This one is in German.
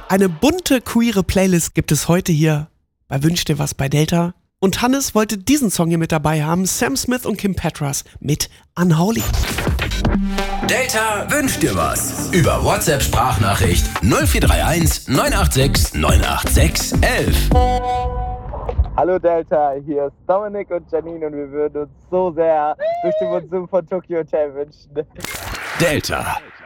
Eine bunte, queere Playlist gibt es heute hier bei Wünsch dir was bei Delta. Und Hannes wollte diesen Song hier mit dabei haben, Sam Smith und Kim Petras mit Unholy. Delta wünscht dir was. Über WhatsApp-Sprachnachricht 0431 986 986 11. Hallo Delta, hier ist Dominik und Janine und wir würden uns so sehr durch den Monsum von Tokyo Hotel wünschen. Delta.